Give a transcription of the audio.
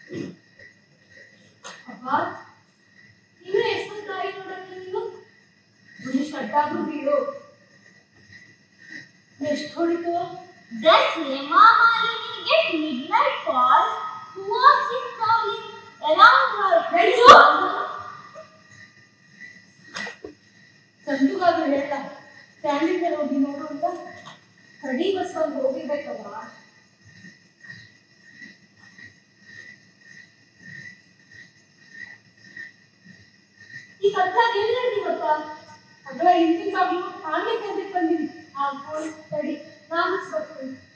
ಅಪ್ಪ ಇನ್ನು ಎಷ್ಟು ತಾಯಿ ನೋಡಕ್ಕೆ ನೀನು ಒಂದು ಶಟ್ಟಾದ್ರೂ ಬೀಳು ಎಷ್ಟು ಹೊಡಿತು. Does Hema Malini get midnight calls? Who was he prowling around her? ಸಂಜುಗಾದ್ರೂ ಹೇಳ ಸ್ಟ್ಯಾಂಡಿಂಗ್ ಮೇಲೆ ಹೋಗಿ ನೋಡು ಅಂತ. ಕಡಿ ಬಸ್ ಬಂದು ಹೋಗಿರ್ಬೇಕಲ್ಲ. ಈ ಕತ್ಲಾಗ ಎಲ್ಲಿ ನಡೆದಿ ಗೊತ್ತಾ? ಅದ್ರ ಹಿಂದಿನ ಬಾಗಿಲು ಹಾಗೆ ತೆಗೆದು ಬಂದಿನಿ. ಆ ತಡಿ ನಾನು ಬರ್ತೀನಿ.